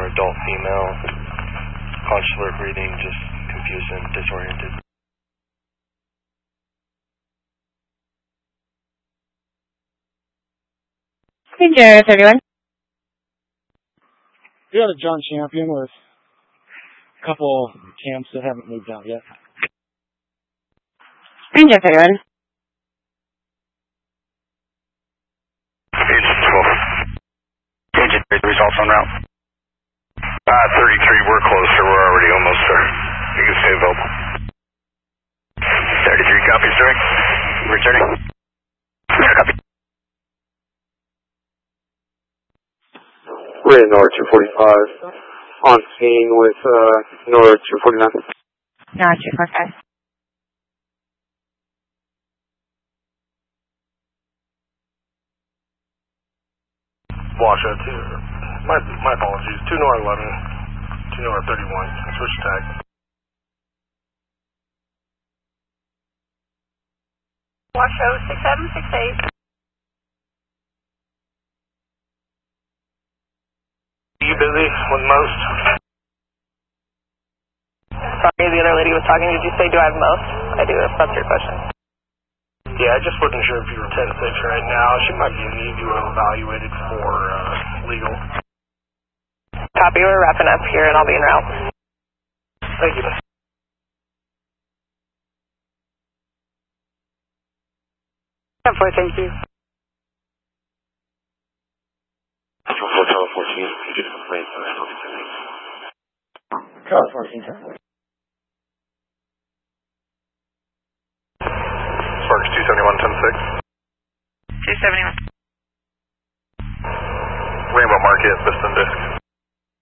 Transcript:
more adult female, consular breathing, just confused and disoriented. Ranger 31. We got a John Champion with a couple camps that haven't moved out yet. Ranger 31. Agent 12. Agent, results on route. 33, we're closer. We're already almost there. You can stay available. 33, copy, sir. Returning. Copy. We're in North 245, on scene with North 249. North 245. Washout 2. My apologies. 2 North 11, 2 North 31. Switch tag. Washout 6768. Are you busy with most? Sorry, the other lady was talking. Did you say, do I have most? I do, if that's your question. Yeah, I just wasn't sure if you were 10-6 right now. She might be need you evaluated for legal. Copy, we're wrapping up here and I'll be en route. Thank you. 10-4, thank you. Hotel 14, you just complained for that. Charles 14, sir. Sparks 271, 10-6. 271. Rainbow Market, Piston Disc.